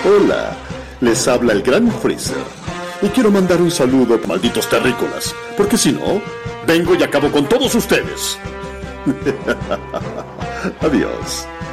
Hola, les habla el Gran Freezer. Y quiero mandar un saludo, malditos terrícolas, porque si no, vengo y acabo con todos ustedes. Adiós.